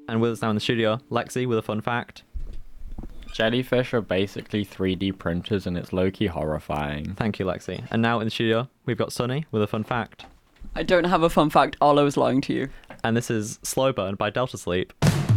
And with us now in the studio, Lexi with a fun fact. Jellyfish are basically 3D printers and it's low-key horrifying. Thank you, Lexi. And now in the studio, we've got Sunny with a fun fact. I don't have a fun fact. Arlo is lying to you. And this is Slow Burn by Delta Sleep.